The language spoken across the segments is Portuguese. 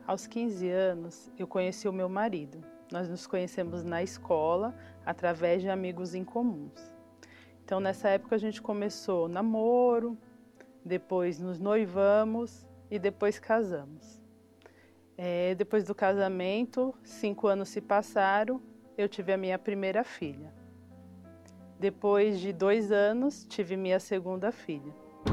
Aos 15 anos, eu conheci o meu marido. Nós nos conhecemos na escola, através de amigos em comuns. Então, nessa época, a gente começou namoro, depois nos noivamos e depois casamos. Depois do casamento, 5 anos se passaram, eu tive a minha primeira filha. Depois de 2 anos, tive minha segunda filha.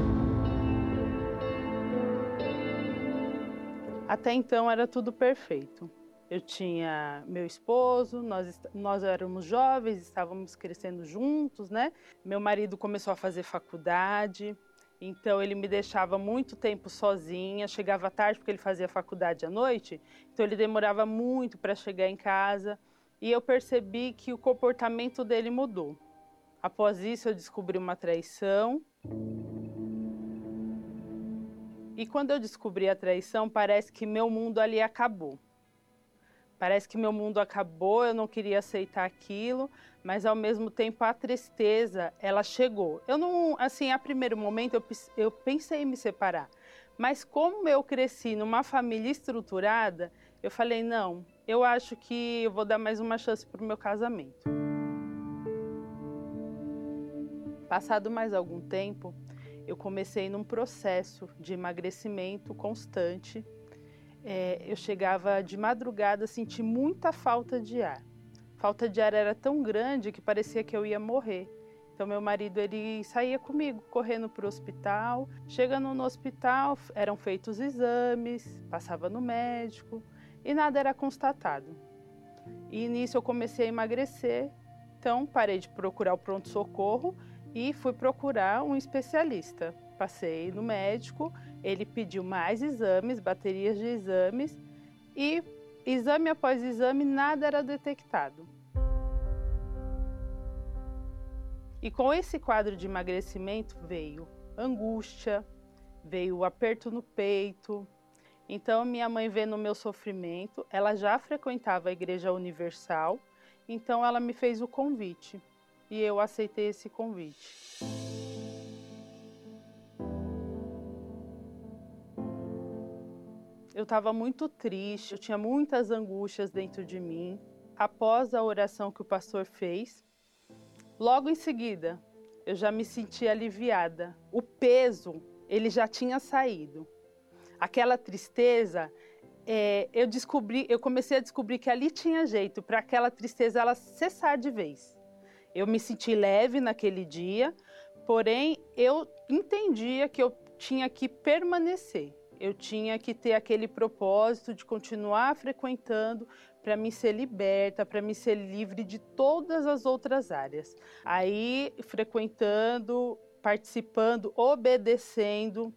Até então era tudo perfeito. Eu tinha meu esposo, nós éramos jovens, estávamos crescendo juntos, né? Meu marido começou a fazer faculdade, então ele me deixava muito tempo sozinha, chegava tarde porque ele fazia faculdade à noite, então ele demorava muito para chegar em casa e eu percebi que o comportamento dele mudou. Após isso eu descobri uma traição. E quando eu descobri a traição, parece que meu mundo ali acabou. Parece que meu mundo acabou, eu não queria aceitar aquilo, mas ao mesmo tempo a tristeza, ela chegou. Eu não, assim, a primeiro momento eu pensei em me separar, mas como eu cresci numa família estruturada, eu falei, não, eu acho que eu vou dar mais uma chance para o meu casamento. Passado mais algum tempo, eu comecei num processo de emagrecimento constante. Eu chegava de madrugada a sentir muita falta de ar. Falta de ar era tão grande que parecia que eu ia morrer. Então meu marido ele saía comigo, correndo para o hospital. Chegando no hospital, eram feitos exames, passava no médico e nada era constatado. E nisso eu comecei a emagrecer, então parei de procurar o pronto-socorro e fui procurar um especialista. Passei no médico, ele pediu mais exames, baterias de exames e exame após exame nada era detectado. E com esse quadro de emagrecimento veio angústia, veio aperto no peito. Então minha mãe vendo o meu sofrimento, ela já frequentava a Igreja Universal, então ela me fez o convite e eu aceitei esse convite. Eu estava muito triste, eu tinha muitas angústias dentro de mim. Após a oração que o pastor fez, logo em seguida, eu já me senti aliviada. O peso, ele já tinha saído. Aquela tristeza, eu comecei a descobrir que ali tinha jeito para aquela tristeza ela cessar de vez. Eu me senti leve naquele dia, porém eu entendia que eu tinha que permanecer. Eu tinha que ter aquele propósito de continuar frequentando para me ser liberta, para me ser livre de todas as outras áreas. Aí, frequentando, participando, obedecendo,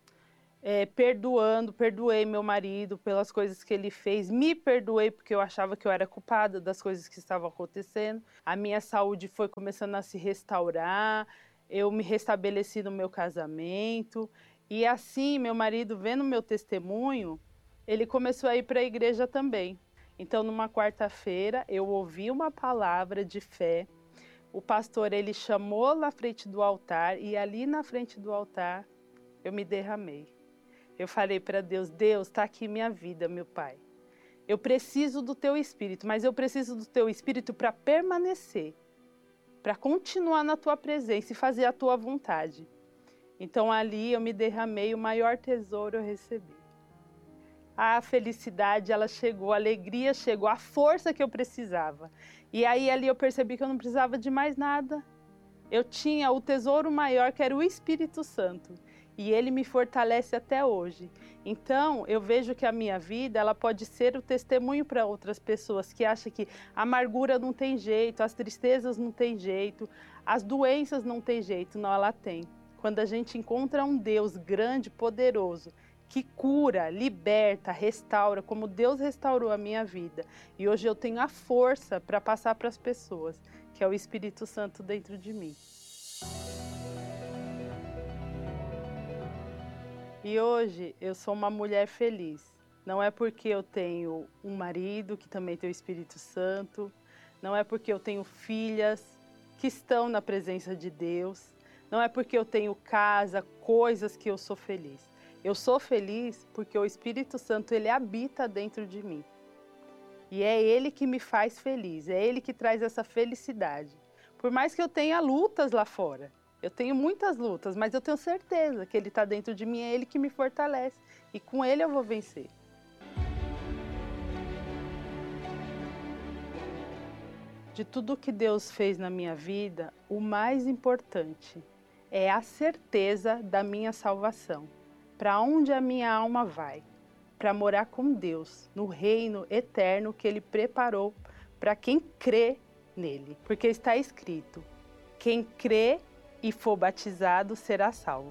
perdoei meu marido pelas coisas que ele fez, me perdoei porque eu achava que eu era culpada das coisas que estavam acontecendo. A minha saúde foi começando a se restaurar, eu me restabeleci no meu casamento. E assim, meu marido, vendo meu testemunho, ele começou a ir para a igreja também. Então, numa quarta-feira, eu ouvi uma palavra de fé. O pastor, ele chamou na frente do altar e ali na frente do altar, eu me derramei. Eu falei para Deus, Deus, está aqui minha vida, meu Pai. Eu preciso do Teu Espírito, mas eu preciso do Teu Espírito para permanecer, para continuar na Tua presença e fazer a Tua vontade. Então ali eu me derramei, o maior tesouro eu recebi. A felicidade, ela chegou, a alegria chegou, a força que eu precisava. E aí ali eu percebi que eu não precisava de mais nada. Eu tinha o tesouro maior, que era o Espírito Santo. E ele me fortalece até hoje. Então, eu vejo que a minha vida, ela pode ser o testemunho para outras pessoas que acham que a amargura não tem jeito, as tristezas não tem jeito, as doenças não tem jeito. Não, ela tem. Quando a gente encontra um Deus grande, poderoso, que cura, liberta, restaura, como Deus restaurou a minha vida. E hoje eu tenho a força para passar para as pessoas, que é o Espírito Santo dentro de mim. E hoje eu sou uma mulher feliz. Não é porque eu tenho um marido que também tem o Espírito Santo, não é porque eu tenho filhas que estão na presença de Deus, não é porque eu tenho casa, coisas que eu sou feliz. Eu sou feliz porque o Espírito Santo, ele habita dentro de mim. E é ele que me faz feliz, é ele que traz essa felicidade. Por mais que eu tenha lutas lá fora, eu tenho muitas lutas, mas eu tenho certeza que ele está dentro de mim, é ele que me fortalece. E com ele eu vou vencer. De tudo que Deus fez na minha vida, o mais importante é a certeza da minha salvação. Para onde a minha alma vai? Para morar com Deus, no reino eterno que Ele preparou para quem crê nele. Porque está escrito, quem crê e for batizado será salvo.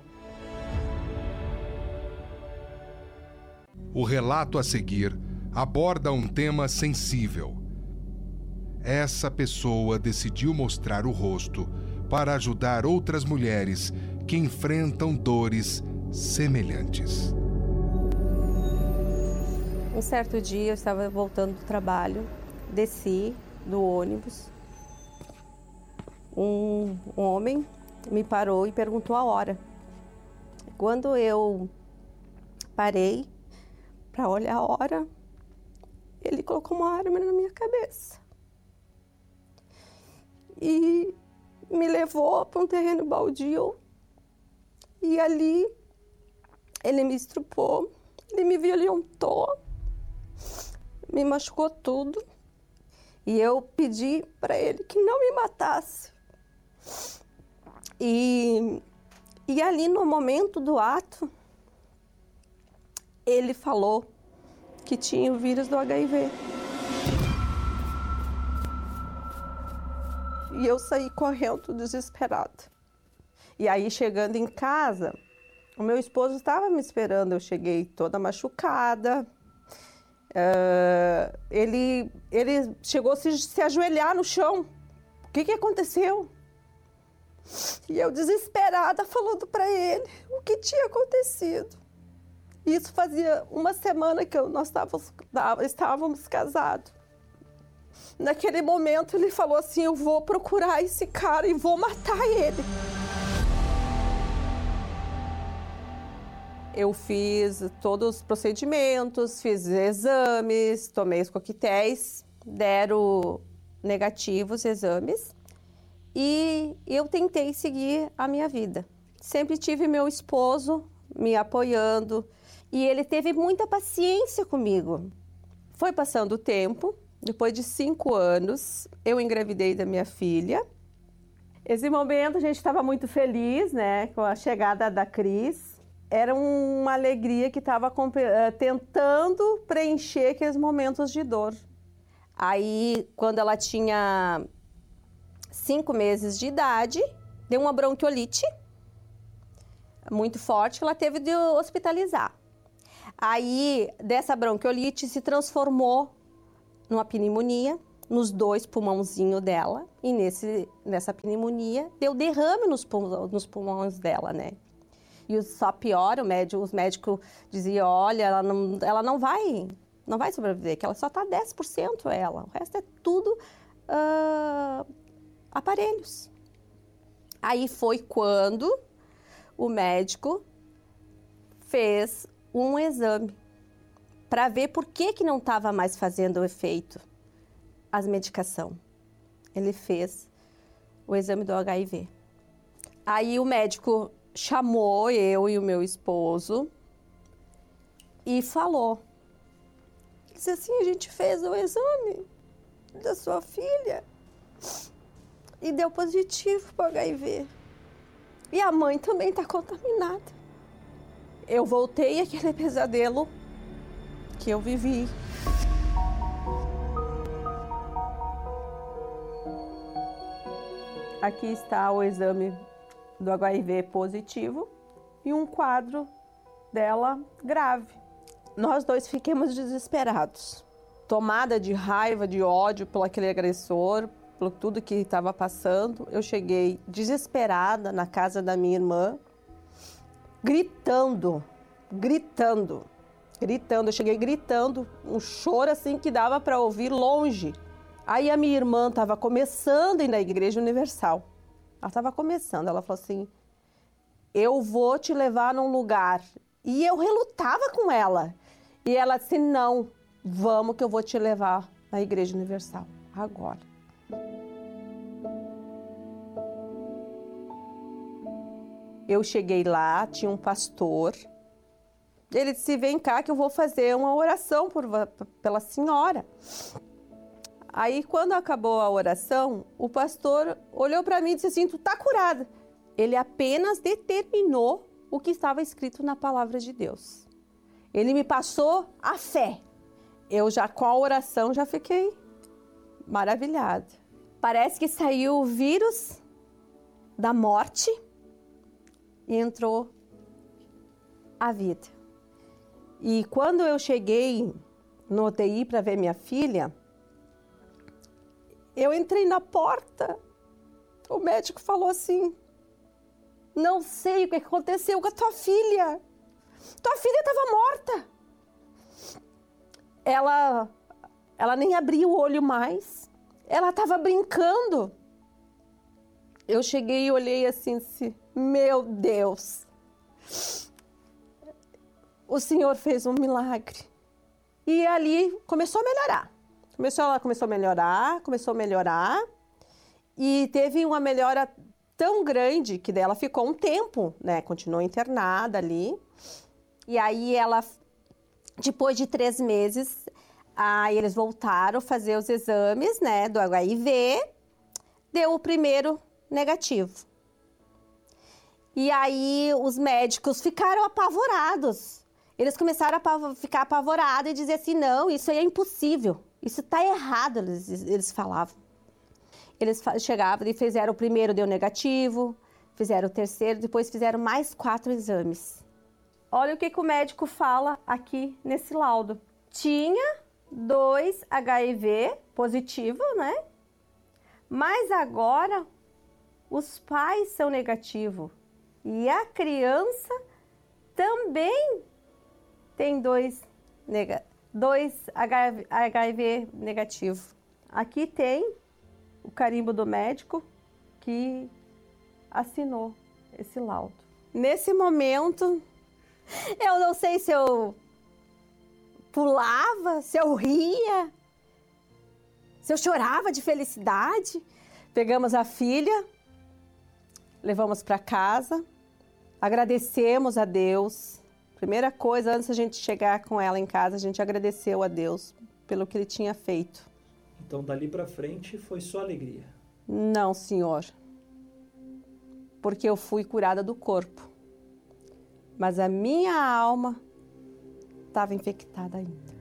O relato a seguir aborda um tema sensível. Essa pessoa decidiu mostrar o rosto para ajudar outras mulheres que enfrentam dores semelhantes. Um certo dia eu estava voltando do trabalho, desci do ônibus. Um homem me parou e perguntou a hora. Quando eu parei para olhar a hora, ele colocou uma arma na minha cabeça. E me levou para um terreno baldio. E ali ele me estrupou, ele me violentou, me machucou tudo. E eu pedi para ele que não me matasse. E ali no momento do ato, ele falou que tinha o vírus do HIV. E eu saí correndo, desesperada. E aí, chegando em casa, o meu esposo estava me esperando. Eu cheguei toda machucada. Ele chegou a se ajoelhar no chão. O que aconteceu? E eu, desesperada, falando para ele o que tinha acontecido. Isso fazia uma semana que nós estávamos casados. Naquele momento, ele falou assim, eu vou procurar esse cara e vou matar ele. Eu fiz todos os procedimentos, fiz exames, tomei os coquetéis, deram negativos os exames e eu tentei seguir a minha vida. Sempre tive meu esposo me apoiando e ele teve muita paciência comigo. Foi passando o tempo, depois de 5 anos, eu engravidei da minha filha. Esse momento a gente estava muito feliz, né, com a chegada da Cris. Era uma alegria que estava tentando preencher aqueles momentos de dor. Aí, quando ela tinha 5 meses de idade, deu uma bronquiolite muito forte que ela teve de hospitalizar. Aí, dessa bronquiolite se transformou numa pneumonia nos 2 pulmãozinhos dela. E nessa pneumonia deu derrame nos pulmões dela, né? E só pior, os médicos diziam, olha, ela não vai sobreviver, que ela só está 10% ela. O resto é tudo aparelhos. Aí foi quando o médico fez um exame para ver por que não estava mais fazendo o efeito as medicações. Ele fez o exame do HIV. Aí o médico chamou eu e o meu esposo e falou. Ele disse assim, a gente fez o exame da sua filha e deu positivo para o HIV. E a mãe também está contaminada. Eu voltei àquele pesadelo que eu vivi. Aqui está o exame do HIV positivo e um quadro dela grave. Nós 2 ficamos desesperados, tomada de raiva, de ódio pelo aquele agressor, por tudo que estava passando. Eu cheguei desesperada na casa da minha irmã, gritando. Eu cheguei gritando, um choro assim que dava para ouvir longe. Aí a minha irmã estava começando a ir na Igreja Universal. Ela estava começando, ela falou assim, eu vou te levar num lugar E eu relutava com ela. E ela disse, não, vamos que eu vou te levar na Igreja Universal, agora. Eu cheguei lá, tinha um pastor. Ele disse, vem cá que eu vou fazer uma oração pela senhora. Aí, quando acabou a oração, o pastor olhou para mim e disse assim, tu tá curada. Ele apenas determinou o que estava escrito na palavra de Deus. Ele me passou a fé. Eu já, com a oração, já fiquei maravilhada. Parece que saiu o vírus da morte e entrou a vida. E quando eu cheguei no UTI para ver minha filha, eu entrei na porta, o médico falou assim, não sei o que aconteceu com a tua filha. Tua filha estava morta. Ela nem abria o olho mais. Ela estava brincando. Eu cheguei e olhei assim, meu Deus. O Senhor fez um milagre. E ali começou a melhorar. Começou a melhorar. E teve uma melhora tão grande que dela ficou um tempo, né? Continuou internada ali. E aí ela, depois de 3 meses, aí eles voltaram a fazer os exames, né? Do HIV. Deu o primeiro negativo. E aí os médicos ficaram apavorados. Eles começaram a ficar apavorados e dizer assim, não, isso aí é impossível. Isso está errado, eles falavam. Eles chegavam e fizeram o primeiro, deu negativo, fizeram o terceiro, depois fizeram mais 4 exames. Olha o que o médico fala aqui nesse laudo. Tinha 2 HIV positivo, né? Mas agora os pais são negativos. E a criança também tem 2 HIV negativo. Aqui tem o carimbo do médico que assinou esse laudo. Nesse momento, eu não sei se eu pulava, se eu ria, se eu chorava de felicidade. Pegamos a filha, levamos para casa, agradecemos a Deus. Primeira coisa, antes da gente chegar com ela em casa, a gente agradeceu a Deus pelo que Ele tinha feito. Então, dali para frente, foi só alegria? Não, senhor. Porque eu fui curada do corpo. Mas a minha alma estava infectada ainda.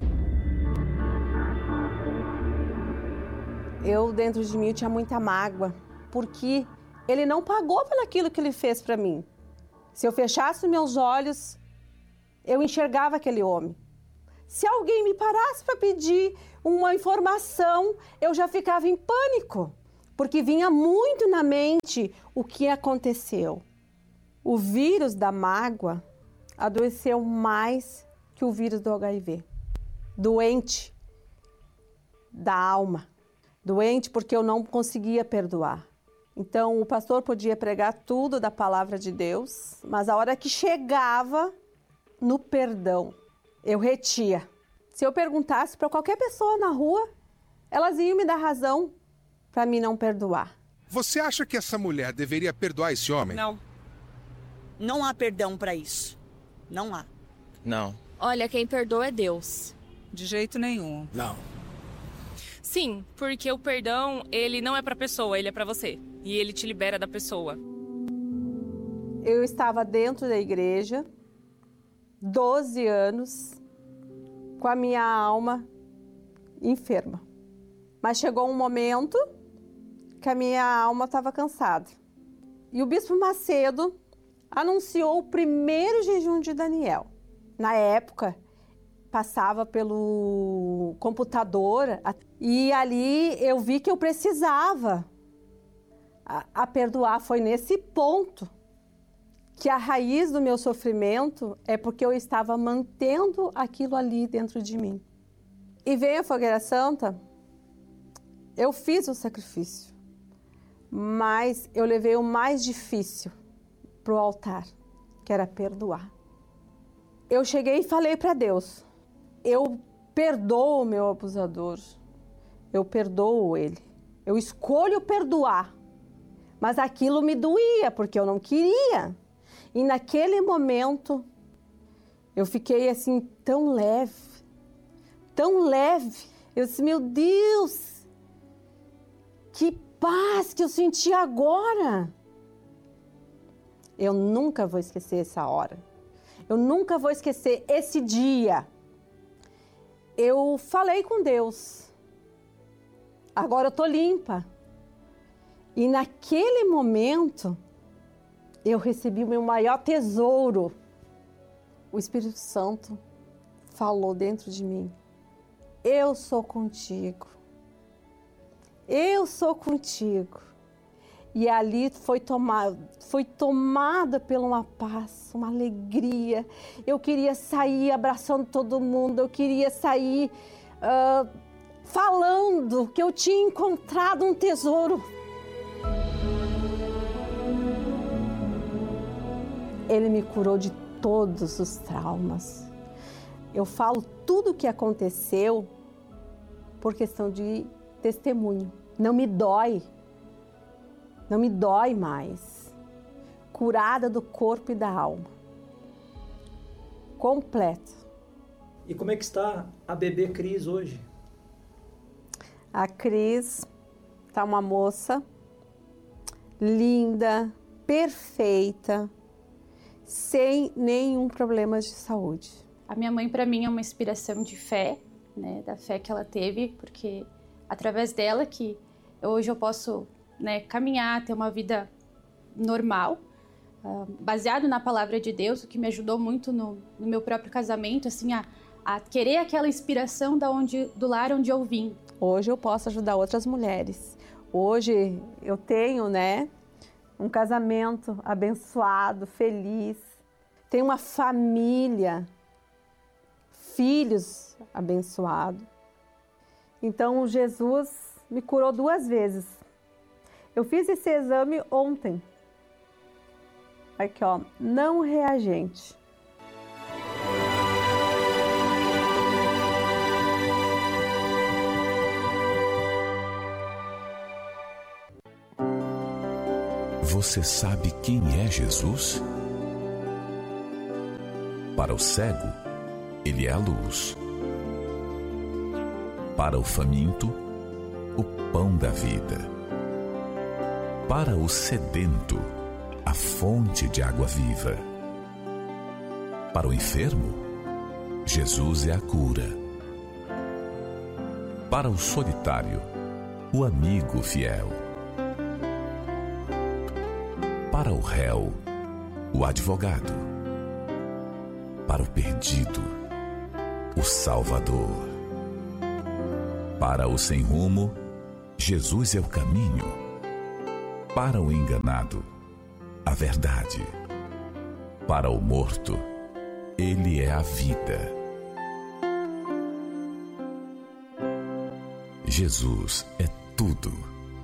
Eu, dentro de mim, tinha muita mágoa, porque Ele não pagou pelo aquilo que Ele fez para mim. Se eu fechasse meus olhos, eu enxergava aquele homem. Se alguém me parasse para pedir uma informação, eu já ficava em pânico, porque vinha muito na mente o que aconteceu. O vírus da mágoa adoeceu mais que o vírus do HIV. Doente da alma. Doente porque eu não conseguia perdoar. Então, o pastor podia pregar tudo da palavra de Deus, mas a hora que chegava no perdão, eu retia. Se eu perguntasse para qualquer pessoa na rua, elas iam me dar razão para mim não perdoar. Você acha que essa mulher deveria perdoar esse homem? Não. Não há perdão para isso. Não há. Não. Olha, quem perdoa é Deus. De jeito nenhum. Não. Sim, porque o perdão, ele não é pra pessoa, ele é pra você. E ele te libera da pessoa. Eu estava dentro da igreja, 12 anos, com a minha alma enferma. Mas chegou um momento que a minha alma estava cansada. E o Bispo Macedo anunciou o primeiro jejum de Daniel. Na época, passava pelo computador e ali eu vi que eu precisava a perdoar. Foi nesse ponto que a raiz do meu sofrimento é porque eu estava mantendo aquilo ali dentro de mim. E veio a Fogueira Santa, eu fiz o sacrifício, mas eu levei o mais difícil para o altar, que era perdoar. eu cheguei e falei para Deus, eu perdoo o meu abusador, eu perdoo ele, eu escolho perdoar, mas aquilo me doía, porque eu não queria. E naquele momento, eu fiquei assim, tão leve, eu disse, meu Deus, que paz que eu senti agora. Eu nunca vou esquecer essa hora. Eu nunca vou esquecer esse dia. Eu falei com Deus. Agora eu tô limpa. E naquele momento, eu recebi o meu maior tesouro. O Espírito Santo falou dentro de mim. Eu sou contigo. Eu sou contigo. E ali foi tomada pela uma paz, uma alegria. Eu queria sair abraçando todo mundo, eu queria sair falando que eu tinha encontrado um tesouro. Ele me curou de todos os traumas. Eu falo tudo o que aconteceu por questão de testemunho. Não me dói. Não me dói mais. Curada do corpo e da alma. Completa. E como é que está a bebê Cris hoje? A Cris está uma moça linda, perfeita, sem nenhum problema de saúde. A minha mãe, para mim, é uma inspiração de fé, né, da fé que ela teve, porque através dela que hoje eu posso, né, caminhar, ter uma vida normal, baseado na palavra de Deus, o que me ajudou muito no meu próprio casamento, assim, a querer aquela inspiração do lar onde eu vim. Hoje eu posso ajudar outras mulheres. Hoje eu tenho, né, um casamento abençoado, feliz. Tenho uma família, filhos abençoados. Então Jesus me curou 2 vezes. Eu fiz esse exame ontem. Aqui, ó, não reagente. Você sabe quem é Jesus? Para o cego, ele é a luz. Para o faminto, o pão da vida. Para o sedento, a fonte de água viva. Para o enfermo, Jesus é a cura. Para o solitário, o amigo fiel. Para o réu, o advogado. Para o perdido, o Salvador. Para o sem rumo, Jesus é o caminho. Para o enganado, a verdade. Para o morto, ele é a vida. Jesus é tudo.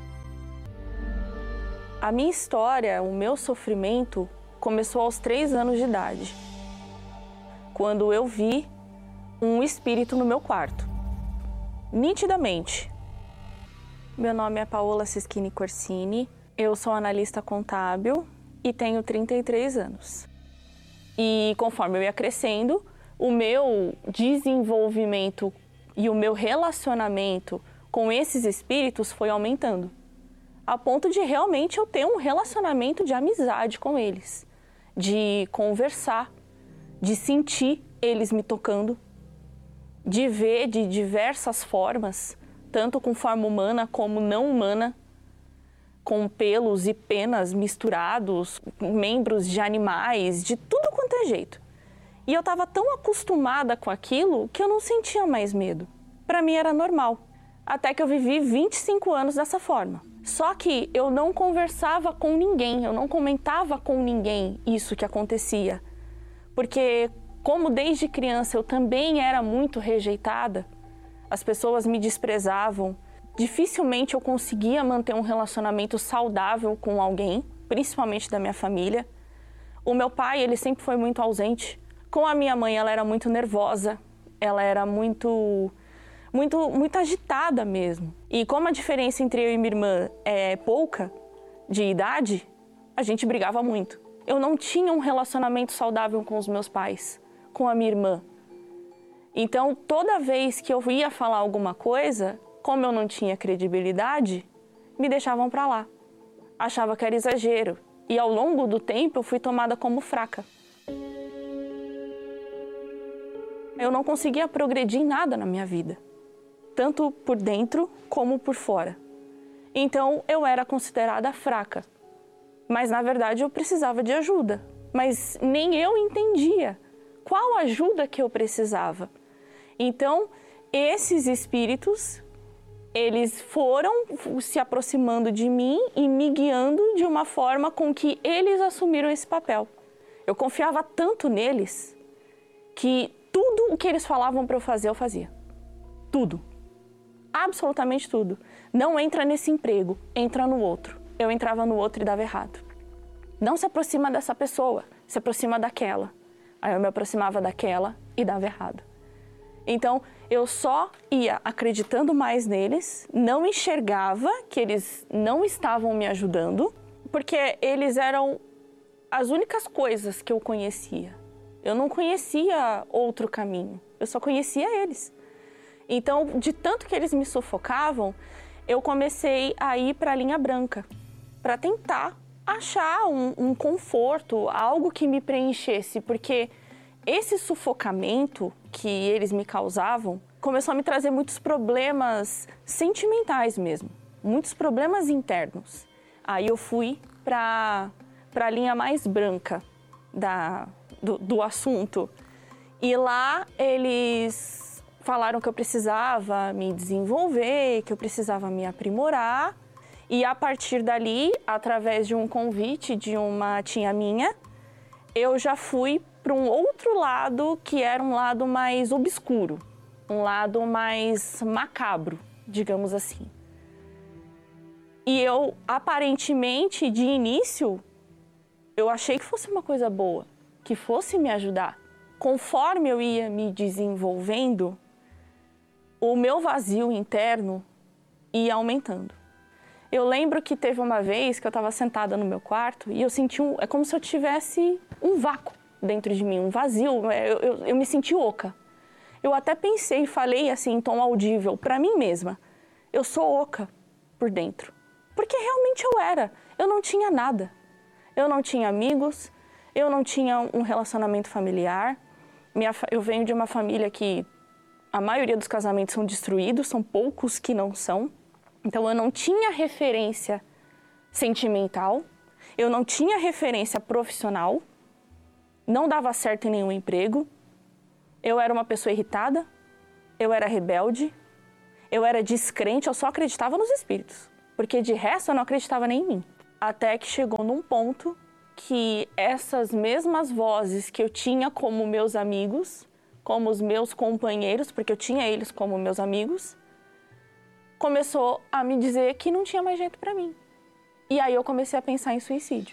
A minha história, o meu sofrimento, começou aos 3 anos de idade, quando eu vi um espírito no meu quarto, nitidamente. Meu nome é Paola Sischini Corsini, eu sou analista contábil e tenho 33 anos. E conforme eu ia crescendo, o meu desenvolvimento e o meu relacionamento com esses espíritos foi aumentando, a ponto de realmente eu ter um relacionamento de amizade com eles, de conversar, de sentir eles me tocando, de ver de diversas formas, tanto com forma humana como não humana, com pelos e penas misturados, membros de animais, de tudo quanto é jeito. E eu estava tão acostumada com aquilo que eu não sentia mais medo. Para mim era normal, até que eu vivi 25 anos dessa forma. Só que eu não conversava com ninguém, eu não comentava com ninguém isso que acontecia. Porque como desde criança eu também era muito rejeitada, as pessoas me desprezavam, dificilmente eu conseguia manter um relacionamento saudável com alguém, principalmente da minha família. O meu pai, ele sempre foi muito ausente, Com a minha mãe, ela era muito nervosa, ela era muito agitada mesmo. E como a diferença entre eu e minha irmã é pouca de idade, a gente brigava muito. Eu não tinha um relacionamento saudável com os meus pais, com a minha irmã. Então, toda vez que eu ia falar alguma coisa, como eu não tinha credibilidade, me deixavam para lá. Achava que era exagero. E ao longo do tempo, eu fui tomada como fraca. Eu não conseguia progredir em nada na minha vida, tanto por dentro como por fora. Então, eu era considerada fraca. Mas, na verdade, eu precisava de ajuda. Mas nem eu entendia qual ajuda que eu precisava. Então, esses espíritos, eles foram se aproximando de mim e me guiando de uma forma com que eles assumiram esse papel. Eu confiava tanto neles que tudo o que eles falavam para eu fazer, eu fazia. Tudo. Absolutamente tudo. Não entra nesse emprego, entra no outro. Eu entrava no outro e dava errado. Não se aproxima dessa pessoa, se aproxima daquela. Aí eu me aproximava daquela e dava errado. Então, eu só ia acreditando mais neles, não enxergava que eles não estavam me ajudando, porque eles eram as únicas coisas que eu conhecia. Eu não conhecia outro caminho, eu só conhecia eles. Então, de tanto que eles me sufocavam, eu comecei a ir para a linha branca, para tentar achar um conforto, algo que me preenchesse, porque esse sufocamento que eles me causavam começou a me trazer muitos problemas sentimentais mesmo, muitos problemas internos. Aí eu fui para a linha mais branca do assunto. E lá eles falaram que eu precisava me desenvolver, que eu precisava me aprimorar. E a partir dali, através de um convite de uma tia minha, eu já fui para um outro lado que era um lado mais obscuro, um lado mais macabro, digamos assim. E eu, aparentemente, de início, eu achei que fosse uma coisa boa, que fosse me ajudar. Conforme eu ia me desenvolvendo, o meu vazio interno ia aumentando. Eu lembro que teve uma vez que eu estava sentada no meu quarto e eu senti é como se eu tivesse um vácuo dentro de mim, um vazio. Eu me senti oca. Eu até pensei e falei assim em tom audível para mim mesma: eu sou oca por dentro. Porque realmente eu era. Eu não tinha nada. Eu não tinha amigos, eu não tinha um relacionamento familiar. Eu venho de uma família que a maioria dos casamentos são destruídos, são poucos que não são. Então eu não tinha referência sentimental, eu não tinha referência profissional, não dava certo em nenhum emprego, eu era uma pessoa irritada, eu era rebelde, eu era descrente, eu só acreditava nos espíritos, porque de resto eu não acreditava nem em mim. Até que chegou num ponto que essas mesmas vozes que eu tinha como meus amigos, como os meus companheiros, porque eu tinha eles como meus amigos, começou a me dizer que não tinha mais jeito para mim. E aí eu comecei a pensar em suicídio.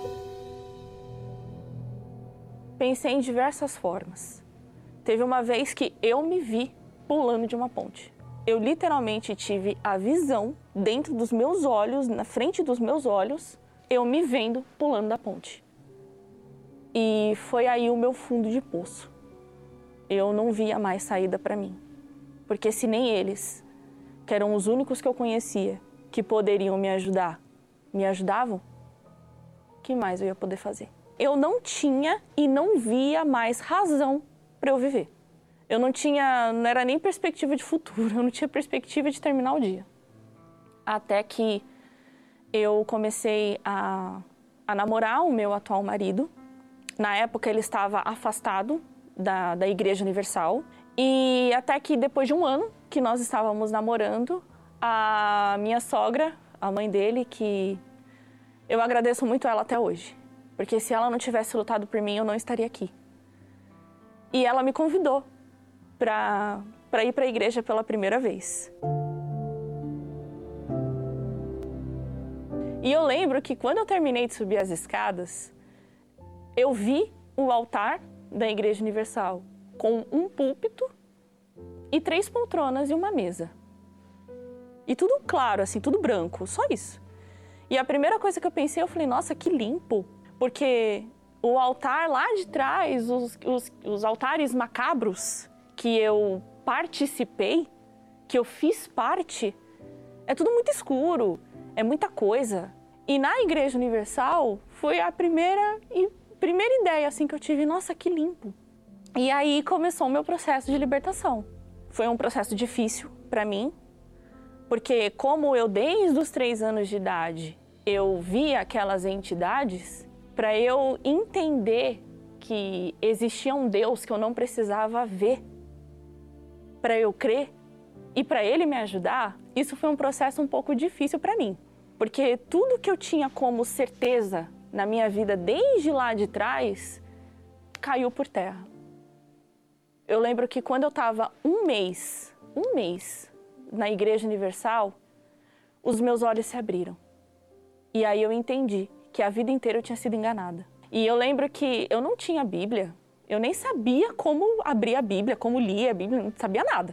Pensei em diversas formas. Teve uma vez que eu me vi pulando de uma ponte. Eu literalmente tive a visão dentro dos meus olhos, na frente dos meus olhos, eu me vendo pulando da ponte. E foi aí o meu fundo de poço. Eu não via mais saída para mim. Porque se nem eles, que eram os únicos que eu conhecia, que poderiam me ajudar, me ajudavam, o que mais eu ia poder fazer? Eu não tinha e não via mais razão para eu viver. Eu não era nem perspectiva de futuro, eu não tinha perspectiva de terminar o dia. Até que eu comecei a namorar o meu atual marido. Na época ele estava afastado da Igreja Universal. E até que depois de um ano que nós estávamos namorando, a minha sogra, a mãe dele, que eu agradeço muito a ela até hoje, porque se ela não tivesse lutado por mim, eu não estaria aqui. E ela me convidou para ir para a igreja pela primeira vez. E eu lembro que quando eu terminei de subir as escadas, eu vi o altar da Igreja Universal, com um púlpito e 3 poltronas e uma mesa. E tudo claro, assim, tudo branco, só isso. E a primeira coisa que eu pensei, eu falei, nossa, que limpo. Porque o altar lá de trás, os altares macabros que eu participei, que eu fiz parte, é tudo muito escuro, é muita coisa. E na Igreja Universal foi a primeira ideia assim, que eu tive, nossa, que limpo. E aí começou o meu processo de libertação. Foi um processo difícil para mim, porque como eu desde os 3 anos de idade, eu via aquelas entidades, para eu entender que existia um Deus que eu não precisava ver, para eu crer e para Ele me ajudar, isso foi um processo um pouco difícil para mim. Porque tudo que eu tinha como certeza na minha vida desde lá de trás, caiu por terra. Eu lembro que quando eu estava um mês na Igreja Universal, os meus olhos se abriram. E aí eu entendi que a vida inteira eu tinha sido enganada. E eu lembro que eu não tinha Bíblia, eu nem sabia como abrir a Bíblia, como lia a Bíblia, não sabia nada.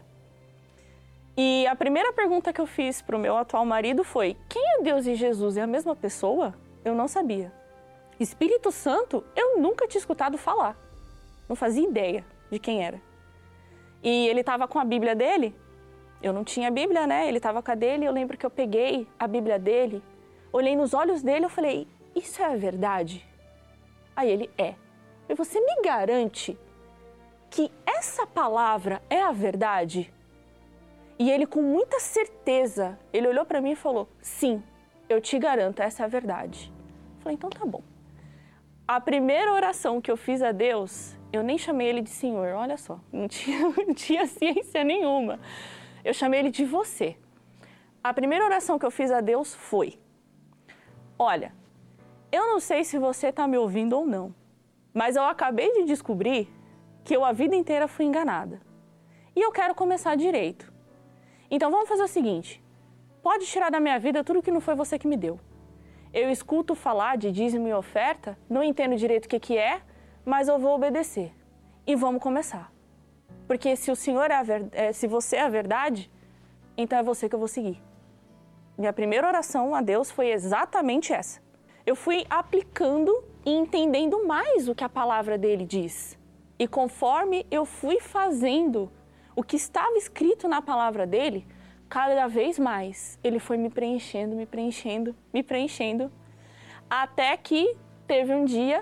E a primeira pergunta que eu fiz para o meu atual marido foi, quem é Deus e Jesus? É a mesma pessoa? Eu não sabia. Espírito Santo, eu nunca tinha escutado falar. Não fazia ideia de quem era. E ele estava com a Bíblia dele, eu não tinha Bíblia, né? Ele estava com a dele, eu lembro que eu peguei a Bíblia dele, olhei nos olhos dele, eu falei, isso é a verdade? Aí ele, é. E você me garante que essa palavra é a verdade? E ele, com muita certeza, ele olhou para mim e falou, sim, eu te garanto, essa é a verdade. Eu falei, então tá bom. A primeira oração que eu fiz a Deus, eu nem chamei ele de Senhor, olha só, não tinha ciência nenhuma. Eu chamei ele de você. A primeira oração que eu fiz a Deus foi, olha, eu não sei se você está me ouvindo ou não, mas eu acabei de descobrir que eu a vida inteira fui enganada. E eu quero começar direito. Então vamos fazer o seguinte, pode tirar da minha vida tudo que não foi você que me deu. Eu escuto falar de dízimo e oferta, não entendo direito o que é, mas eu vou obedecer. E vamos começar. Porque se o Senhor se você é a verdade, então é você que eu vou seguir. Minha primeira oração a Deus foi exatamente essa. Eu fui aplicando e entendendo mais o que a palavra dele diz. E conforme eu fui fazendo o que estava escrito na palavra dele, cada vez mais ele foi me preenchendo, me preenchendo, me preenchendo, até que teve um dia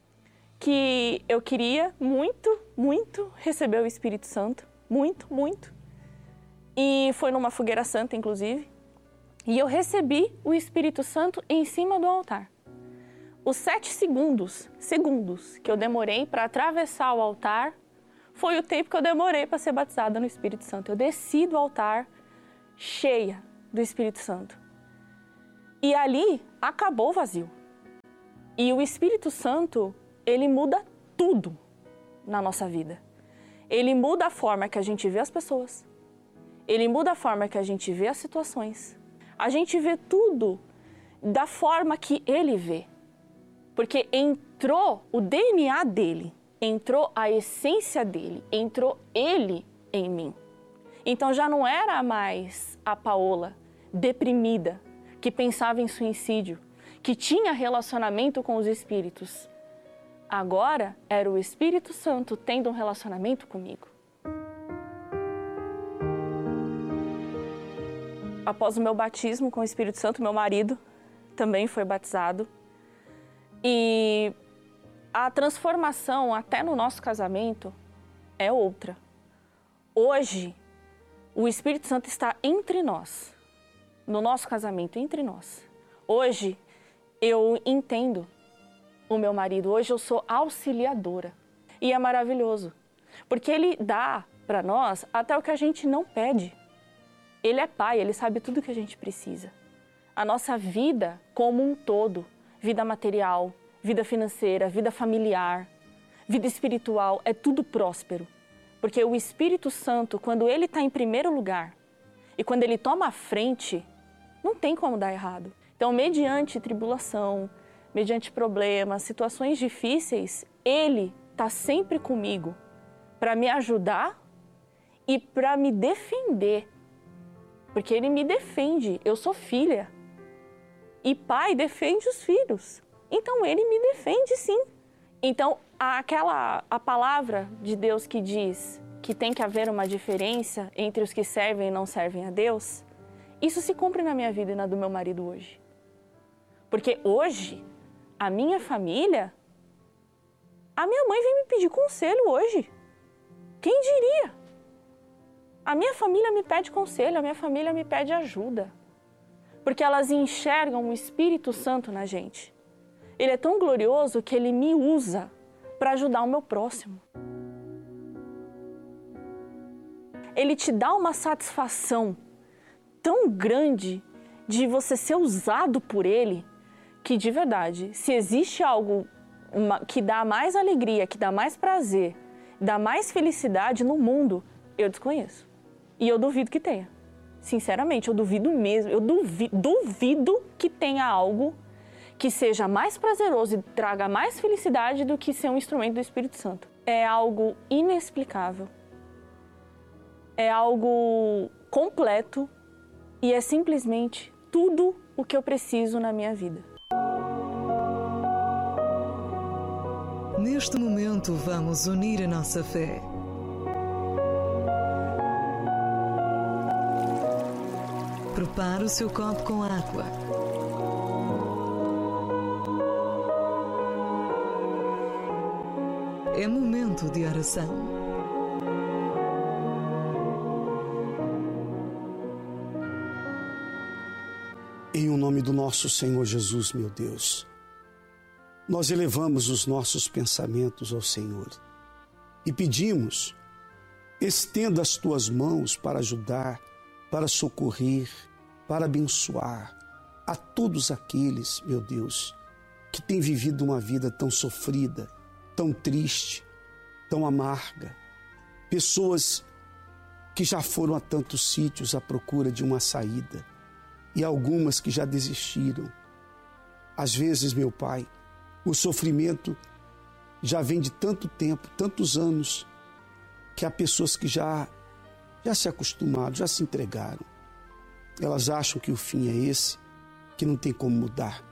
que eu queria muito, muito receber o Espírito Santo, muito, muito. E foi numa fogueira santa, inclusive, e eu recebi o Espírito Santo em cima do altar. Os 7 segundos que eu demorei para atravessar o altar foi o tempo que eu demorei para ser batizada no Espírito Santo. Eu desci do altar cheia do Espírito Santo. E ali acabou o vazio. E o Espírito Santo, ele muda tudo na nossa vida. Ele muda a forma que a gente vê as pessoas. Ele muda a forma que a gente vê as situações. A gente vê tudo da forma que ele vê. Porque entrou o DNA dele, entrou a essência dele, entrou ele em mim. Então já não era mais a Paola deprimida, que pensava em suicídio, que tinha relacionamento com os espíritos. Agora era o Espírito Santo tendo um relacionamento comigo. Após o meu batismo com o Espírito Santo, meu marido também foi batizado. E a transformação até no nosso casamento é outra. Hoje, o Espírito Santo está entre nós, no nosso casamento, entre nós. Hoje, eu entendo o meu marido, hoje eu sou auxiliadora. E é maravilhoso, porque ele dá para nós até o que a gente não pede. Ele é pai, ele sabe tudo o que a gente precisa. A nossa vida como um todo, vida material, vida financeira, vida familiar, vida espiritual, é tudo próspero. Porque o Espírito Santo, quando ele está em primeiro lugar e quando ele toma a frente, não tem como dar errado. Então, mediante tribulação, mediante problemas, situações difíceis, ele está sempre comigo para me ajudar e para me defender. Porque Ele me defende, eu sou filha. E pai defende os filhos. Então Ele me defende sim. Então a palavra de Deus que diz que tem que haver uma diferença entre os que servem e não servem a Deus, isso se cumpre na minha vida e na do meu marido hoje. Porque hoje, a minha família, a minha mãe vem me pedir conselho hoje. Quem diria? A minha família me pede conselho, a minha família me pede ajuda. Porque elas enxergam o Espírito Santo na gente. Ele é tão glorioso que Ele me usa para ajudar o meu próximo. Ele te dá uma satisfação tão grande de você ser usado por Ele, que de verdade, se existe algo que dá mais alegria, que dá mais prazer, dá mais felicidade no mundo, eu desconheço. E eu duvido que tenha. Sinceramente, eu duvido mesmo. Eu duvido que tenha algo que seja mais prazeroso e traga mais felicidade do que ser um instrumento do Espírito Santo. É algo inexplicável. É algo completo e é simplesmente tudo o que eu preciso na minha vida. Neste momento, vamos unir a nossa fé. Prepare o seu copo com água. É momento de oração. Em o nome do nosso Senhor Jesus, meu Deus, nós elevamos os nossos pensamentos ao Senhor e pedimos, estenda as tuas mãos para ajudar, para socorrer, para abençoar a todos aqueles, meu Deus, que têm vivido uma vida tão sofrida, tão triste, tão amarga. Pessoas que já foram a tantos sítios à procura de uma saída e algumas que já desistiram. Às vezes, meu Pai, o sofrimento já vem de tanto tempo, tantos anos, que há pessoas que já se acostumaram, já se entregaram. Elas acham que o fim é esse, que não tem como mudar.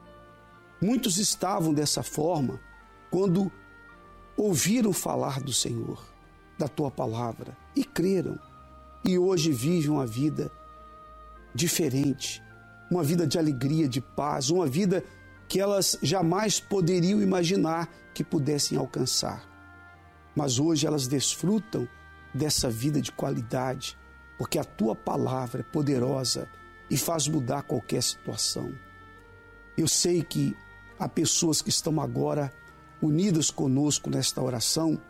Muitos estavam dessa forma quando ouviram falar do Senhor, da Tua palavra, e creram. E hoje vivem uma vida diferente, uma vida de alegria, de paz, uma vida que elas jamais poderiam imaginar que pudessem alcançar. Mas hoje elas desfrutam dessa vida de qualidade, porque a Tua palavra é poderosa e faz mudar qualquer situação. Eu sei que há pessoas que estão agora unidas conosco nesta oração,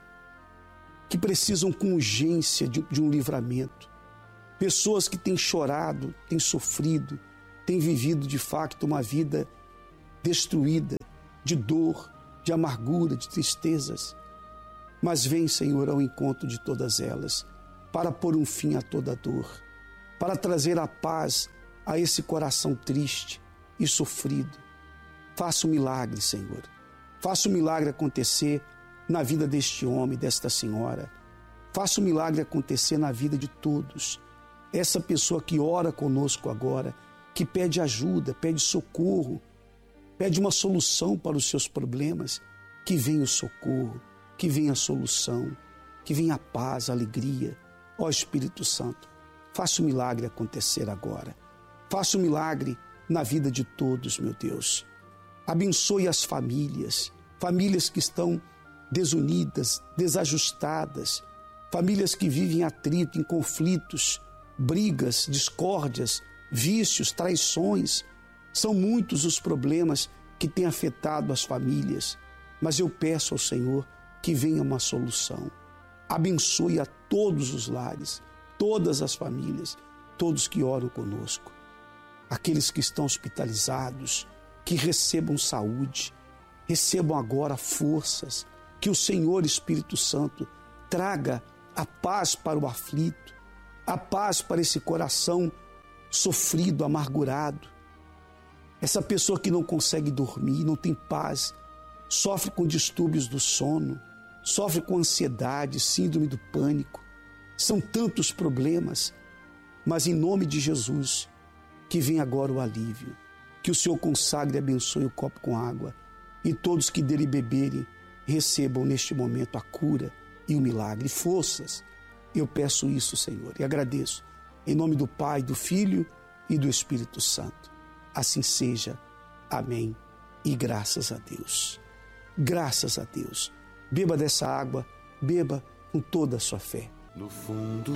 que precisam com urgência de um livramento. Pessoas que têm chorado, têm sofrido, têm vivido de fato uma vida destruída, de dor, de amargura, de tristezas. Mas vem, Senhor, ao encontro de todas elas, para pôr um fim a toda dor, para trazer a paz a esse coração triste e sofrido. Faça um milagre, Senhor. Faça um milagre acontecer na vida deste homem, desta senhora. Faça um milagre acontecer na vida de todos. Essa pessoa que ora conosco agora, que pede ajuda, pede socorro, pede uma solução para os seus problemas, que venha o socorro, que venha a solução, que venha a paz, a alegria. Ó Espírito Santo, faça o milagre acontecer agora. Faça o milagre na vida de todos, meu Deus. Abençoe as famílias, famílias que estão desunidas, desajustadas, famílias que vivem em atrito, em conflitos, brigas, discórdias, vícios, traições. São muitos os problemas que têm afetado as famílias, mas eu peço ao Senhor que venha uma solução. Abençoe a todos os lares, todas as famílias, todos que oram conosco. Aqueles que estão hospitalizados, que recebam saúde, recebam agora forças, que o Senhor Espírito Santo traga a paz para o aflito, a paz para esse coração sofrido, amargurado. Essa pessoa que não consegue dormir, não tem paz, sofre com distúrbios do sono, sofre com ansiedade, síndrome do pânico. São tantos problemas, mas em nome de Jesus, que vem agora o alívio. Que o Senhor consagre e abençoe o copo com água e todos que dele beberem recebam neste momento a cura e o milagre. Forças, eu peço isso, Senhor, e agradeço. Em nome do Pai, do Filho e do Espírito Santo. Assim seja. Amém. E graças a Deus. Graças a Deus. Beba dessa água, beba com toda a sua fé. No fundo